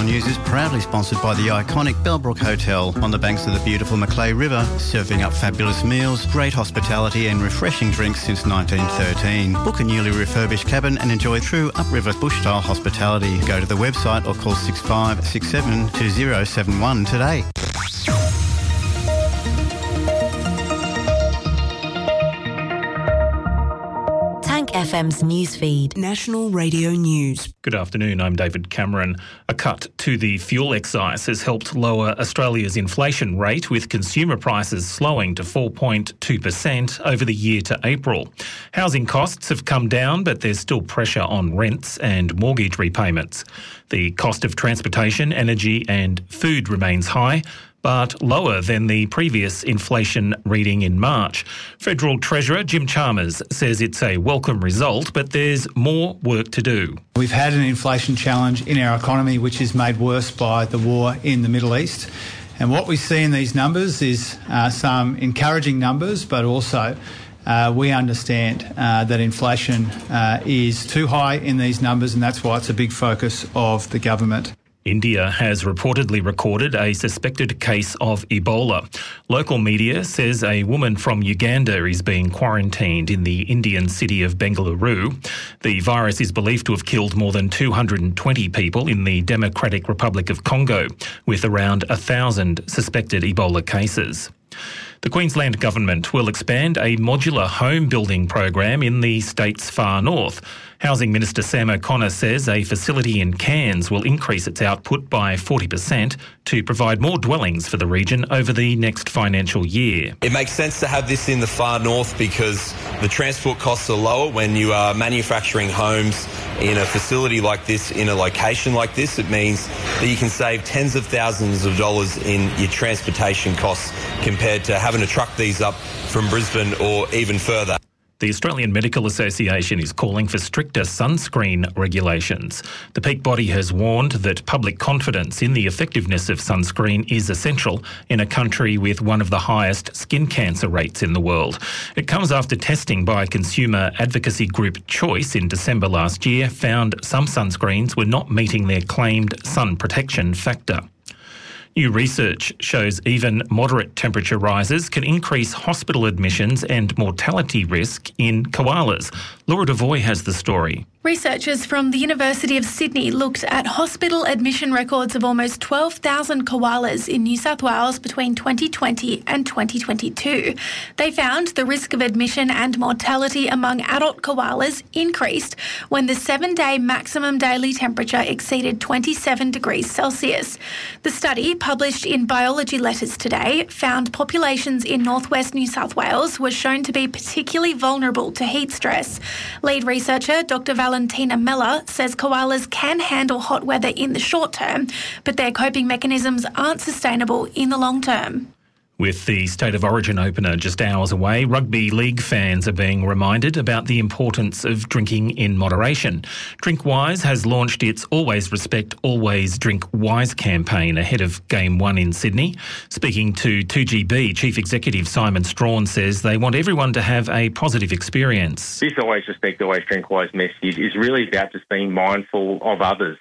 News is proudly sponsored by the iconic Bellbrook Hotel on the banks of the beautiful Macleay River, serving up fabulous meals, great hospitality and refreshing drinks since 1913. Book a newly refurbished cabin and enjoy true upriver bush-style hospitality. Go to the website or call 6567 2071 today. FM's newsfeed. National Radio News. Good afternoon, I'm David Cameron. A cut to the fuel excise has helped lower Australia's inflation rate, with consumer prices slowing to 4.2% over the year to April. Housing costs have come down, but there's still pressure on rents and mortgage repayments. The cost of transportation, energy and food remains high, but lower than the previous inflation reading in March. Federal Treasurer Jim Chalmers says it's a welcome result, but there's more work to do. We've had an inflation challenge in our economy, which is made worse by the war in the Middle East. And what we see in these numbers is some encouraging numbers, but also we understand that inflation is too high in these numbers, and that's why it's a big focus of the government. India has reportedly recorded a suspected case of Ebola. Local media says a woman from Uganda is being quarantined in the Indian city of Bengaluru. The virus is believed to have killed more than 220 people in the Democratic Republic of Congo, with around 1,000 suspected Ebola cases. The Queensland Government will expand a modular home building program in the state's far north. Housing Minister Sam O'Connor says a facility in Cairns will increase its output by 40% to provide more dwellings for the region over the next financial year. It makes sense to have this in the far north because the transport costs are lower when you are manufacturing homes in a facility like this, in a location like this. It means that you can save tens of thousands of dollars in your transportation costs compared to having to truck these up from Brisbane or even further. The Australian Medical Association is calling for stricter sunscreen regulations. The peak body has warned that public confidence in the effectiveness of sunscreen is essential in a country with one of the highest skin cancer rates in the world. It comes after testing by consumer advocacy group Choice in December last year found some sunscreens were not meeting their claimed sun protection factor. New research shows even moderate temperature rises can increase hospital admissions and mortality risk in koalas. Laura Devoy has the story. Researchers from the University of Sydney looked at hospital admission records of almost 12,000 koalas in New South Wales between 2020 and 2022. They found the risk of admission and mortality among adult koalas increased when the 7-day maximum daily temperature exceeded 27 degrees Celsius. The study, published in Biology Letters today, found populations in northwest New South Wales were shown to be particularly vulnerable to heat stress. Lead researcher Dr. Valentina Meller says koalas can handle hot weather in the short term, but their coping mechanisms aren't sustainable in the long term. With the State of Origin opener just hours away, rugby league fans are being reminded about the importance of drinking in moderation. Drinkwise has launched its Always Respect, Always Drink Wise campaign ahead of Game 1 in Sydney. Speaking to 2GB, Chief Executive Simon Strawn says they want everyone to have a positive experience. This Always Respect, Always Drink Wise message is really about just being mindful of others.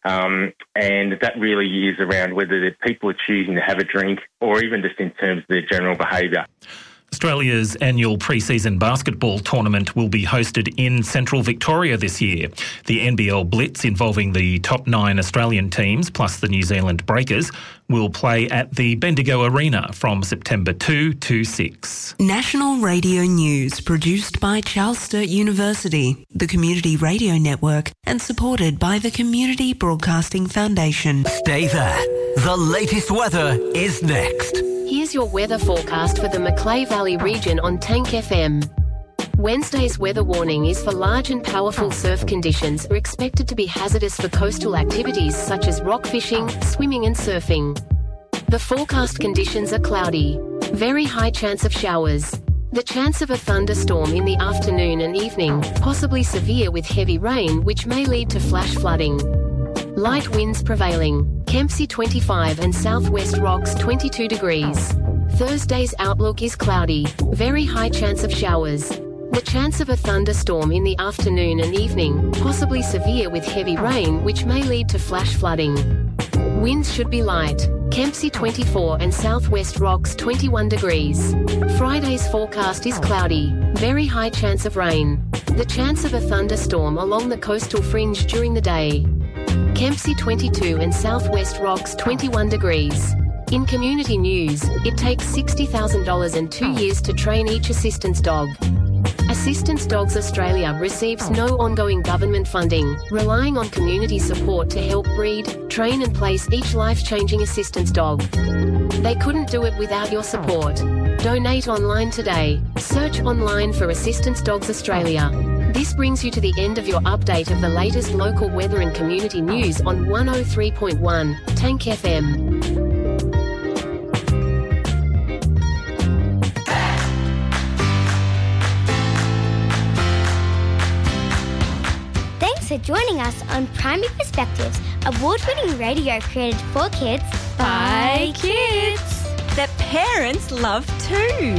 And that really is around whether people are choosing to have a drink or even just in terms of their general behaviour. Australia's annual pre-season basketball tournament will be hosted in central Victoria this year. The NBL Blitz, involving the top 9 Australian teams plus the New Zealand Breakers, will play at the Bendigo Arena from September 2 to 6. National Radio News, produced by Charles Sturt University, the Community Radio Network, and supported by the Community Broadcasting Foundation. Stay there. The latest weather is next. Here's your weather forecast for the Macleay Valley region on Tank FM. Wednesday's weather warning is for large and powerful surf conditions are expected to be hazardous for coastal activities such as rock fishing, swimming and surfing. The forecast conditions are cloudy. Very high chance of showers. The chance of a thunderstorm in the afternoon and evening, possibly severe with heavy rain which may lead to flash flooding. Light winds prevailing. Kempsey 25 and Southwest Rocks 22 degrees. Thursday's outlook is cloudy. Very high chance of showers. The chance of a thunderstorm in the afternoon and evening, possibly severe with heavy rain which may lead to flash flooding. Winds should be light. Kempsey 24 and Southwest Rocks 21 degrees. Friday's forecast is cloudy. Very high chance of rain. The chance of a thunderstorm along the coastal fringe during the day. Kempsey 22 and Southwest Rocks 21 degrees. In community news, it takes $60,000 and 2 years to train each assistance dog. Assistance Dogs Australia receives no ongoing government funding, relying on community support to help breed, train and place each life-changing assistance dog. They couldn't do it without your support. Donate online today. Search online for Assistance Dogs Australia. This brings you to the end of your update of the latest local weather and community news on 103.1 Tank FM. For joining us on Primary Perspectives, award-winning radio created for kids by kids that parents love too.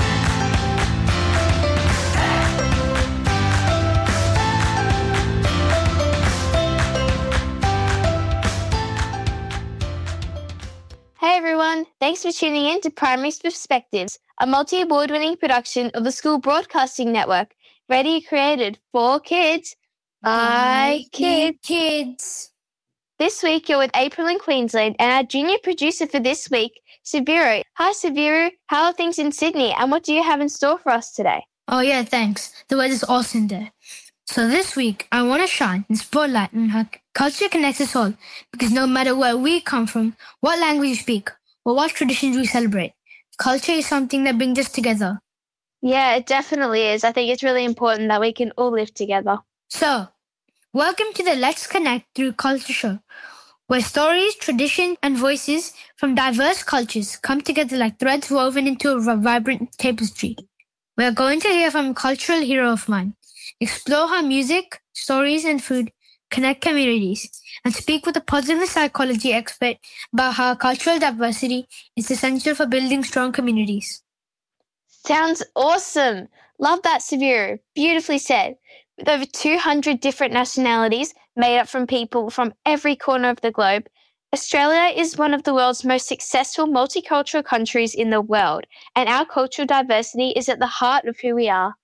Hey everyone, thanks for tuning in to Primary Perspectives, a multi-award-winning production of the School Broadcasting Network, radio created for kids by kids. This week you're with April in Queensland and our junior producer for this week, Sabiru. Hi Sabiru, how are things in Sydney and what do you have in store for us today? Oh yeah, thanks. The weather's awesome there. So this week I want to shine and spotlight on how culture connects us all, because no matter where we come from, what language we speak, or what traditions we celebrate, culture is something that brings us together. Yeah, it definitely is. I think it's really important that we can all live together. So, welcome to the Let's Connect Through Culture show, where stories, traditions, and voices from diverse cultures come together like threads woven into a vibrant tapestry. We are going to hear from a cultural hero of mine, explore how music, stories, and food connect communities, and speak with a positive psychology expert about how cultural diversity is essential for building strong communities. Sounds awesome. Love that, Sabiru. Beautifully said. With over 200 different nationalities made up from people from every corner of the globe, Australia is one of the world's most successful multicultural countries in the world, and our cultural diversity is at the heart of who we are.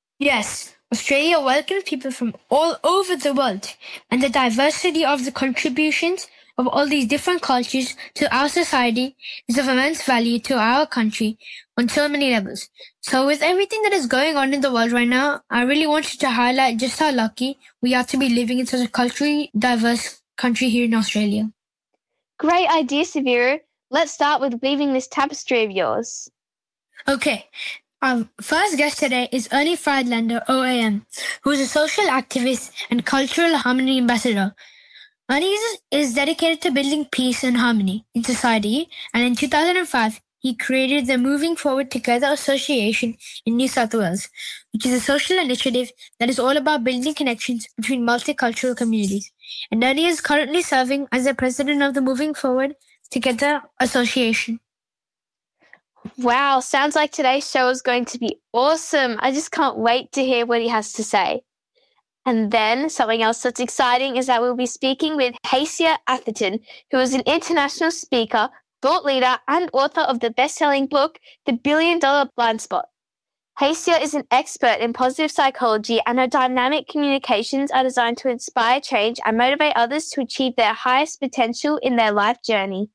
Yes, Australia welcomes people from all over the world, and the diversity of the contributions of all these different cultures to our society is of immense value to our country on so many levels. So with everything that is going on in the world right now, I really wanted to highlight just how lucky we are to be living in such a culturally diverse country here in Australia. Great idea, Sabiru. Let's start with weaving this tapestry of yours. Okay. Our first guest today is Ernie Friedlander, OAM, who is a social activist and cultural harmony ambassador. Ernie is dedicated to building peace and harmony in society, and in 2005, he created the Moving Forward Together Association in New South Wales, which is a social initiative that is all about building connections between multicultural communities. And Ernie is currently serving as the president of the Moving Forward Together Association. Wow, sounds like today's show is going to be awesome. I just can't wait to hear what he has to say. And then something else that's exciting is that we'll be speaking with Hasia Atherton, who is an international speaker, thought leader, and author of the best-selling book, The $1 Billion Blind Spot. Hasia is an expert in positive psychology, and her dynamic communications are designed to inspire change and motivate others to achieve their highest potential in their life journey.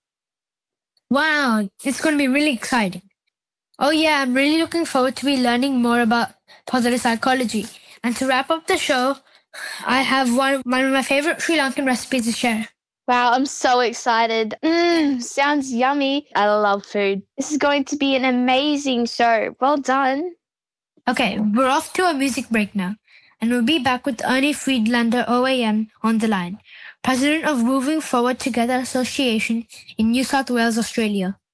Wow, it's going to be really exciting. Oh yeah, I'm really looking forward to be learning more about positive psychology. And to wrap up the show, I have one of my favorite Sri Lankan recipes to share. Wow, I'm so excited. Sounds yummy. I love food. This is going to be an amazing show. Well done. Okay, we're off to a music break now. And we'll be back with Ernie Friedlander, OAM, on the line, president of Moving Forward Together Association in New South Wales, Australia.